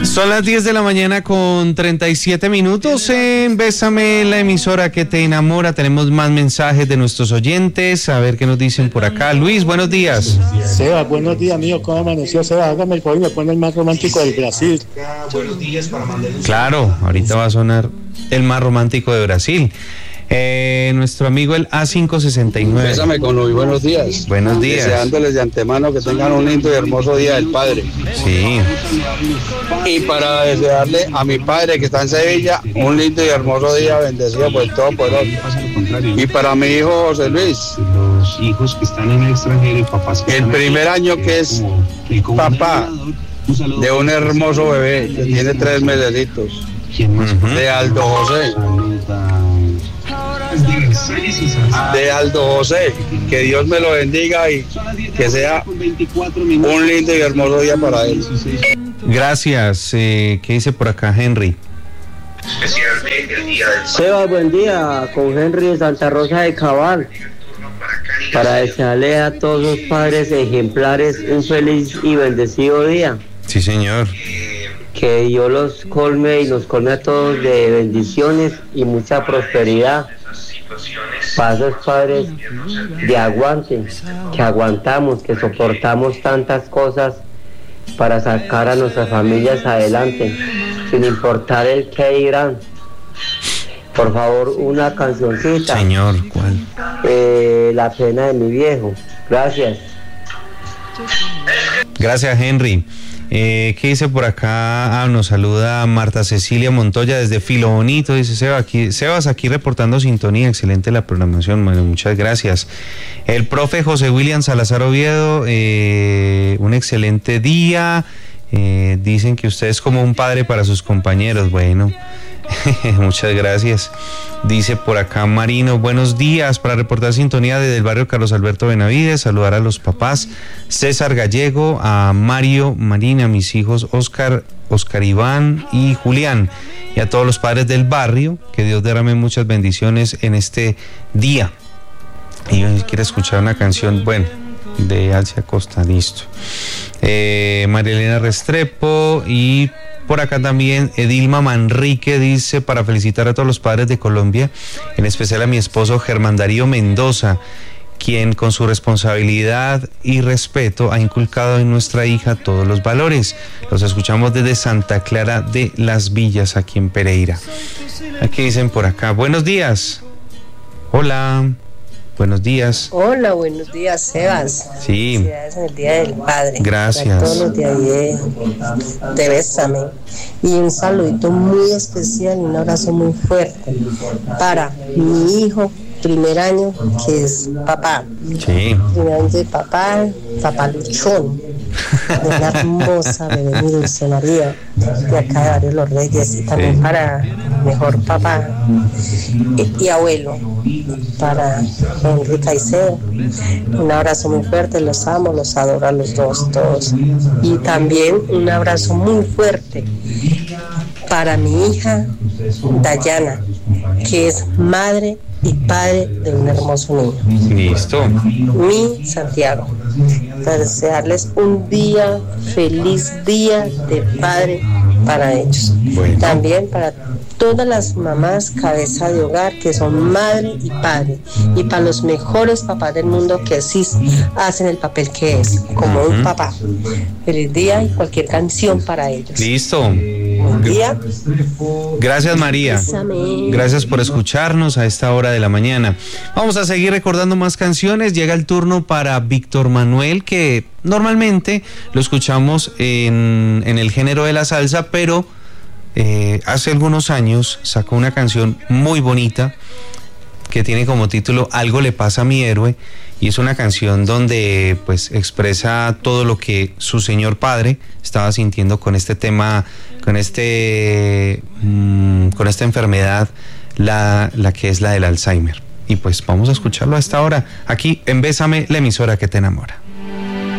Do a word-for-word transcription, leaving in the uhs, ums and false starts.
Son las diez de la mañana con treinta y siete minutos en Bésame, la emisora que te enamora. Tenemos más mensajes de nuestros oyentes, a ver qué nos dicen por acá. Luis, buenos días. Seba, buenos días, mío. ¿Cómo amaneció, Seba? Hágame el favor y me pone el más romántico del Brasil. Claro, ahorita va a sonar el más romántico de Brasil. Eh, nuestro amigo el A cinco sesenta y nueve. Bésame con Luis, buenos días. Buenos días. Deseándoles de antemano que tengan un lindo y hermoso día del padre. Sí. Y para desearle a mi padre que está en Sevilla un lindo y hermoso día, bendecido por todo poderoso. Y para mi hijo José Luis, los hijos que están en el extranjero y papás que el están primer año que es papá de un hermoso bebé que tiene tres mesecitos, de Aldo José. De Aldo José, que Dios me lo bendiga y que sea un lindo y hermoso día para él. Gracias. Eh, ¿Qué dice por acá Henry? Seba, buen día, con Henry de Santa Rosa de Cabal, para desearle a todos los padres ejemplares un feliz y bendecido día. Sí, señor. Que Dios los colme y nos colme a todos de bendiciones y mucha prosperidad. Para esos padres de aguante, que aguantamos, que soportamos tantas cosas para sacar a nuestras familias adelante, sin importar el que dirán. Por favor, una cancioncita. Señor, ¿cuál? Eh, la pena de mi viejo. Gracias. Gracias, Henry. Eh, ¿Qué dice por acá? Ah, nos saluda Marta Cecilia Montoya desde Filo Bonito. Dice Seba, aquí, Sebas aquí reportando sintonía. Excelente la programación. Bueno, muchas gracias. El profe José William Salazar Oviedo, eh, un excelente día. Eh, dicen que usted es como un padre para sus compañeros. Bueno, muchas gracias. Dice por acá Marino, buenos días, para reportar sintonía desde el barrio Carlos Alberto Benavides, saludar a los papás César Gallego, a Mario, Marina, a mis hijos Oscar, Oscar Iván y Julián, y a todos los padres del barrio, que Dios derrame muchas bendiciones en este día. Y quiere escuchar una canción, bueno, de Alcia Costa, listo. Eh, María Elena Restrepo y por acá también Edilma Manrique dice, para felicitar a todos los padres de Colombia, en especial a mi esposo Germán Darío Mendoza, quien con su responsabilidad y respeto ha inculcado en nuestra hija todos los valores. Los escuchamos desde Santa Clara de las Villas, aquí en Pereira. Aquí dicen por acá, buenos días. Hola. Buenos días. Hola, buenos días, Sebas. Sí. Felicidades en el Día del Padre. Gracias. Para todos los de ahí de, de Bésame. Y un saludito muy especial y un abrazo muy fuerte para mi hijo, primer año, que es papá. Sí. Primer año de papá, papá Luchón. De una hermosa bebé, mi Dulce María, de acá de Barrio Los Reyes. Y también sí, para mejor papá y, y abuelo, para Enrique Caicedo. Un abrazo muy fuerte, los amo, los adoro a los dos, todos. Y también un abrazo muy fuerte para mi hija Dayana, que es madre y padre de un hermoso niño. Listo. Mi Santiago. Para desearles un día, feliz día de padre para ellos. Bueno. También para todas las mamás cabeza de hogar que son madre y padre, y para los mejores papás del mundo que sí hacen el papel que es, como uh-huh. un papá. Feliz día y cualquier canción para ellos. Listo. Buen día. Gracias, María. Bésame. Gracias por escucharnos a esta hora de la mañana. Vamos a seguir recordando más canciones. Llega el turno para Víctor Manuel, que normalmente lo escuchamos en, en el género de la salsa, pero Eh, hace algunos años sacó una canción muy bonita que tiene como título Algo le pasa a mi héroe, y es una canción donde pues expresa todo lo que su señor padre estaba sintiendo con este tema, con este mmm, con esta enfermedad, la, la que es la del Alzheimer. Y pues vamos a escucharlo a esta hora aquí en Bésame, la emisora que te enamora.